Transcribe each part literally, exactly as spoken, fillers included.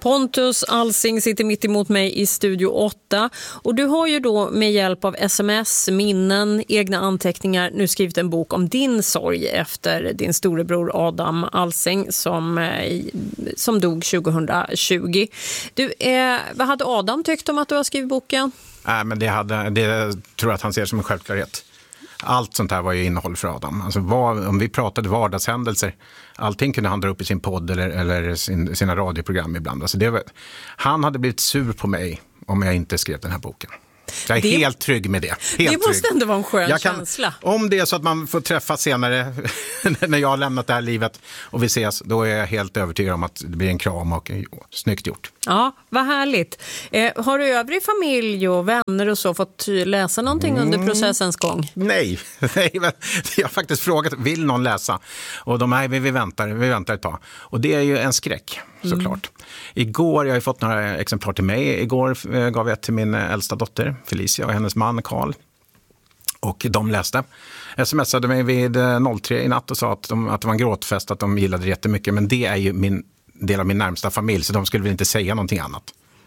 Pontus Alsing sitter mitt emot mig i Studio åtta och du har ju då med hjälp av sms, minnen, egna anteckningar nu skrivit en bok om din sorg efter din storebror Adam Alsing som, som dog tjugohundratjugo. Du, eh, vad hade Adam tyckt om att du har skrivit boken? Nej, men det, hade, det tror jag att han ser som en självklarhet. Allt sånt här var ju innehåll för Adam. Alltså vad, om vi pratade vardagshändelser, allting kunde han dra upp i sin podd eller, eller sin, sina radioprogram ibland. Alltså det var, han hade blivit sur på mig om jag inte skrev den här boken. Jag är det, helt trygg med det. Helt det måste trygg. ändå vara en skön jag kan, känsla. Om det är så att man får träffa senare när jag har lämnat det här livet och vi ses, då är jag helt övertygad om att det blir en kram och jo, snyggt gjort. Ja, vad härligt. Eh, har du övrig familj och vänner och så fått läsa någonting mm. under processens gång? Nej, nej, jag har faktiskt frågat, vill någon läsa? Och de här, vi, vi, väntar, vi väntar ett tag. Och det är ju en skräck, såklart. Mm. Igår, jag har ju fått några exemplar till mig. Igår eh, gav jag till min äldsta dotter, Felicia, och hennes man, Carl. Och de läste. Smsade mig vid noll tre i natt och sa att, de, att det var en gråtfest, att de gillade det jättemycket. Men det är ju min del av min närmsta familj, så de skulle väl inte säga någonting annat.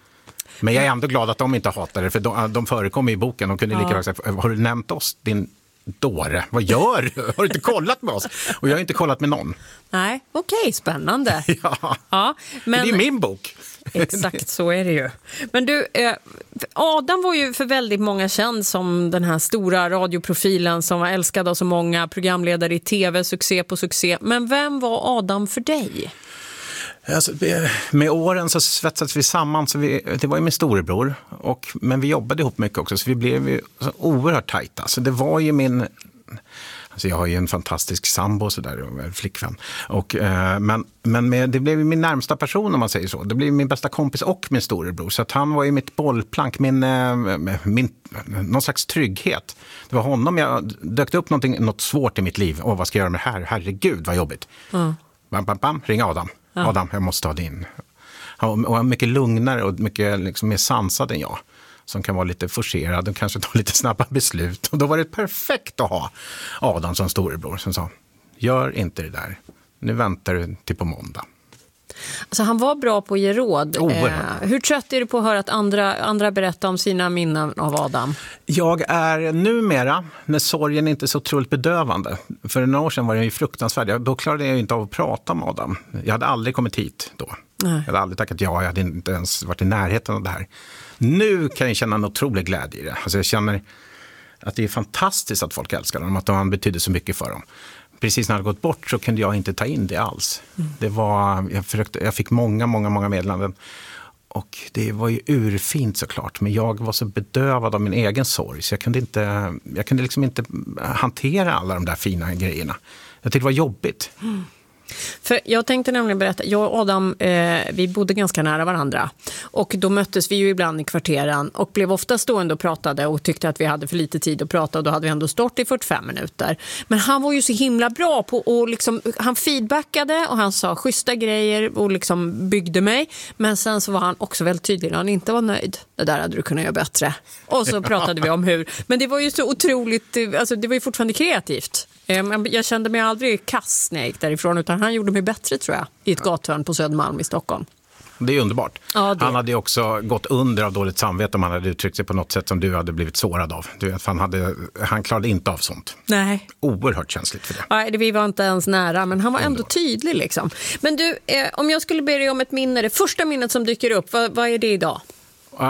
Men jag är ändå glad att de inte hatar det, för de, de förekommer i boken. De kunde lika ja. sagt, har du nämnt oss, din dåre? Vad gör du? Har du inte kollat med oss? Och jag har inte kollat med någon. Nej, okej, okay, spännande. ja, ja men... det är min bok. Exakt, så är det ju. Men du, eh, Adam var ju för väldigt många känd som den här stora radioprofilen som var älskad av så många, programledare i tv, succé på succé. Men vem var Adam för dig? Alltså, med åren så svetsades vi samman, så vi, det var ju min storebror, och, men vi jobbade ihop mycket också, så vi blev ju så oerhört tajta. Så det var ju min... Alltså jag har ju en fantastisk sambo så där, flickvän. Och, eh, men men med, det blev min närmsta person, om man säger så. Det blev min bästa kompis och min storebror. Så att han var ju mitt bollplank, min, eh, min, någon slags trygghet. Det var honom jag dökte upp någonting, något svårt i mitt liv. Åh, vad ska jag göra med det här? Herregud, vad jobbigt. Mm. Bam, bam, bam, ring Adam. Ja. Adam, jag måste ha din. Han var mycket lugnare och mycket liksom, mer sansad än jag. Som kan vara lite forcerad och kanske ta lite snabba beslut. Och då var det perfekt att ha Adam som storebror som sa, gör inte det där. Nu väntar du till på måndag. Alltså han var bra på att ge råd. Oh, eh, hur trött är du på att höra att andra, andra berättar om sina minnen av Adam? Jag är numera, när sorgen inte är så otroligt bedövande. För några år sedan var det ju fruktansvärd. Då klarade jag inte av att prata med Adam. Jag hade aldrig kommit hit då. Nej. Jag hade aldrig tackat ja, jag hade inte ens varit i närheten av det här. Nu kan jag känna en otrolig glädje i det. Alltså jag känner att det är fantastiskt att folk älskar dem, att de betyder så mycket för dem. Precis när jag hade gått bort så kunde jag inte ta in det alls. Mm. Det var, jag, försökte, jag fick många, många, många meddelanden. Och det var ju urfint såklart. Men jag var så bedövad av min egen sorg. Så jag kunde, inte, jag kunde liksom inte hantera alla de där fina grejerna. Jag tyckte det var jobbigt. Mm. För jag tänkte nämligen berätta, jag och Adam, eh, vi bodde ganska nära varandra. Och då möttes vi ju ibland i kvarteren och blev ofta stående och pratade och tyckte att vi hade för lite tid att prata, och då hade vi ändå stått i fyrtiofem minuter. Men han var ju så himla bra på och liksom, han feedbackade och han sa schyssta grejer och liksom byggde mig. Men sen så var han också väldigt tydlig när han inte var nöjd. Det där hade du kunnat göra bättre. Och så pratade vi om hur. Men det var ju så otroligt, alltså det var ju fortfarande kreativt. Jag kände mig aldrig kass när jag gick därifrån, utan han gjorde mig bättre, tror jag, i ett gathörn på Södermalm i Stockholm. Det är underbart. Ja, det... Han hade också gått under av dåligt samvete om han hade uttryckt sig på något sätt som du hade blivit sårad av. Du vet, han, hade, han klarade inte av sånt. Nej. Oerhört känsligt för det. Nej, vi var inte ens nära, men han var ändå tydlig liksom. Men du, eh, om jag skulle be dig om ett minne, det första minnet som dyker upp, vad, vad är det idag? Uh,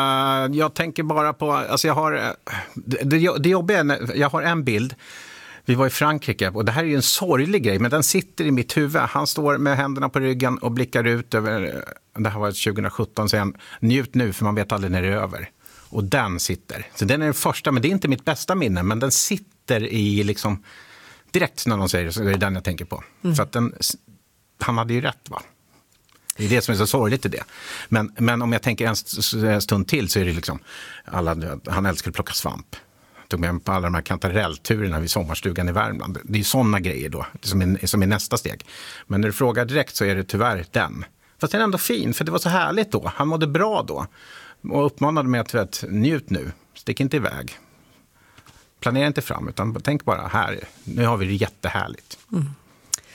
jag tänker bara på, alltså jag har, det, det jobbiga är, jag har en bild. Vi var i Frankrike och det här är ju en sorglig grej, men den sitter i mitt huvud. Han står med händerna på ryggen och blickar ut över, det här var tjugohundrasjutton, så han, njut nu för man vet aldrig när det är över. Och den sitter. Så den är den första, men det är inte mitt bästa minne, men den sitter i liksom, direkt när någon säger det, så är det den jag tänker på. Mm. För att den, han hade ju rätt, va? Det är det som är så sorgligt i det. Men, men om jag tänker en stund till så är det liksom, alla, han älskar att plocka svamp. Tog med på alla de här kantarellturerna vid sommarstugan i Värmland. Det är sådana grejer då, som är, som är nästa steg. Men när du frågar direkt så är det tyvärr den. Fast den är ändå fin, för det var så härligt då. Han mådde bra då. Och uppmanade mig att vet, njut nu, stick inte iväg. Planera inte fram, utan tänk bara här, nu har vi det jättehärligt. Mm.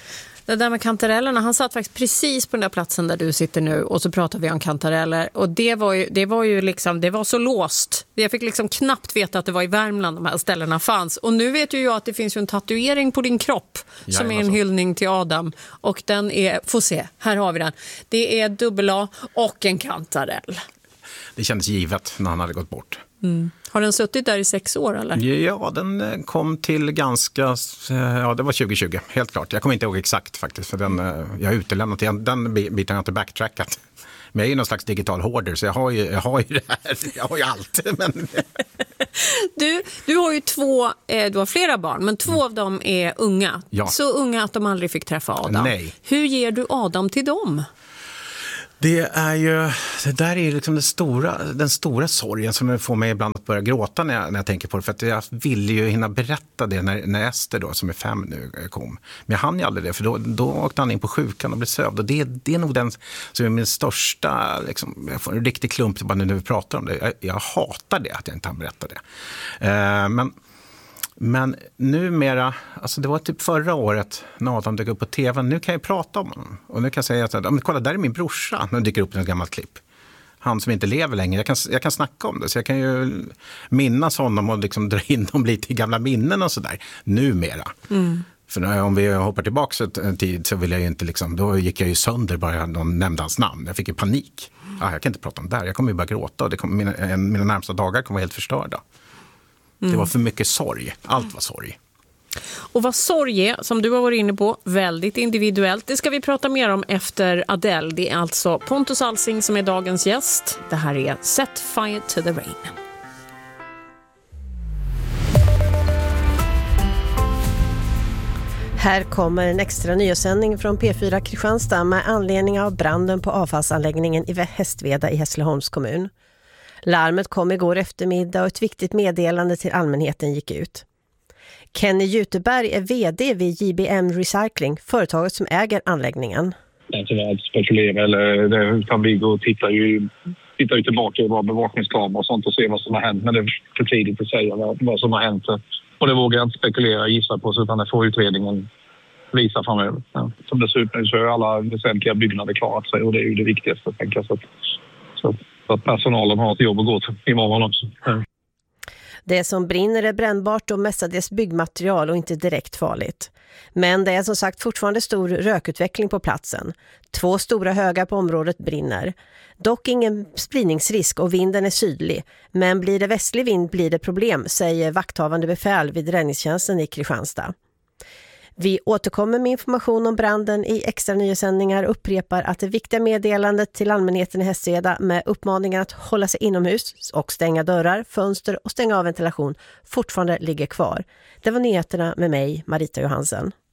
Det där med kantarellerna, han satt faktiskt precis på den där platsen där du sitter nu och så pratade vi om kantareller och det var ju, det var ju liksom, det var så låst. Jag fick liksom knappt veta att det var i Värmland de här ställena fanns. Och nu vet ju jag att det finns ju en tatuering på din kropp som Jajamän, är en hyllning till Adam och den är, får se, här har vi den. Det är dubbel A och en kantarell. Det kändes givet när han hade gått bort. Mm. Har den suttit där i sex år eller? Ja, den kom till ganska, ja det var tjugo tjugo, helt klart. Jag kommer inte ihåg exakt faktiskt, för den, jag har utelämnat den, den biten har jag inte backtrackat. Men jag är ju någon slags digital hoarder så jag har ju, jag har ju det här, jag har ju allt. Men... du, du har ju två, eh, du har flera barn, men två mm. av dem är unga. Ja. Så unga att de aldrig fick träffa Adam. Nej. Hur ger du Adam till dem? Det är ju, det där är liksom den stora, den stora sorgen som får mig ibland att börja gråta när jag, när jag tänker på det. För att jag ville ju hinna berätta det när, när Ester då, som är fem nu, kom. Men jag hann ju aldrig det, för då, då åkte han in på sjukan och blev sövd. Och det, det är nog den som är min största, liksom, jag får en riktig klump bara nu när vi pratar om det. Jag, jag hatar det, att jag inte hann berätta det. Eh, men... Men numera, alltså det var typ förra året när Adam dök upp på tv, nu kan jag prata om honom. Och nu kan jag säga att, men kolla, där är min brorsa, när det dyker upp en gammalt klipp. Han som inte lever längre, jag kan, jag kan snacka om det. Så jag kan ju minnas honom och liksom dra in dem lite i gamla minnen och sådär, numera. Mm. För när, om vi hoppar tillbaka en tid så vill jag ju inte liksom, då gick jag ju sönder bara de nämnde hans namn. Jag fick ju panik. Ah, jag kan inte prata om det där, jag kommer ju bara gråta och det kommer, mina, mina närmsta dagar kommer vara helt förstörda. Mm. Det var för mycket sorg. Allt var sorg. Och vad sorg är, som du har varit inne på, väldigt individuellt. Det ska vi prata mer om efter Adele. Det är alltså Pontus Alsing som är dagens gäst. Det här är Set Fire to the Rain. Här kommer en extra nyhetssändning från P fyra Kristianstad med anledning av branden på avfallsanläggningen i Hästveda i Hässleholms kommun. Larmet kom igår eftermiddag och ett viktigt meddelande till allmänheten gick ut. Kenny Juteberg är vd vid J B M Recycling, företaget som äger anläggningen. Inte att spekulera, eller det, utan vi går och tittar ju, tittar ju tillbaka i våra bevakningskameror och sånt och ser vad som har hänt. Men det är för tidigt att säga vad, vad som har hänt. Och det vågar jag inte spekulera och gissa på, så utan det får utredningen visa framöver. Ja. Som det ser ut nu så är alla väsentliga byggnader klarat sig och det är ju det viktigaste, tänker jag. Så att, så att Så att personalen har ett jobb att gå till imorgon också. Ja. Det som brinner är brännbart och mestadels byggmaterial och inte direkt farligt. Men det är som sagt fortfarande stor rökutveckling på platsen. Två stora högar på området brinner. Dock ingen spridningsrisk och vinden är sydlig. Men blir det västlig vind blir det problem, säger vakthavande befäl vid räddningstjänsten i Kristianstad. Vi återkommer med information om branden i extra nyhetssändningar och upprepar att det viktiga meddelandet till allmänheten i Hästveda med uppmaningen att hålla sig inomhus och stänga dörrar, fönster och stänga av ventilation fortfarande ligger kvar. Det var nyheterna med mig, Marita Johansen.